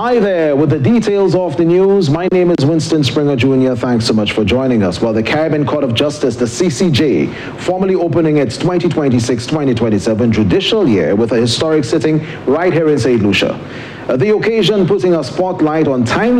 Hi there, with the details of the news. My name is Winston Springer Jr. Thanks so much for joining us. Well, the Caribbean Court of Justice, the CCJ, formally opening its 2026-2027 judicial year with a historic sitting right here in St. Lucia. The occasion putting a spotlight on timely